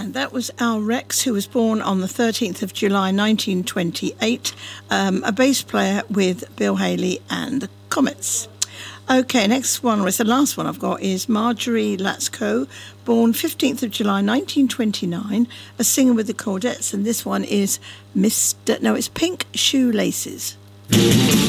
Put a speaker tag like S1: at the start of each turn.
S1: And that was Al Rex, who was born on the 13th of July 1928, a bass player with Bill Haley and the Comets. Okay, next one, the last one I've got is Marjorie Latsko, born 15th of July 1929, a singer with the Chordettes, and this one is it's Pink Shoelaces.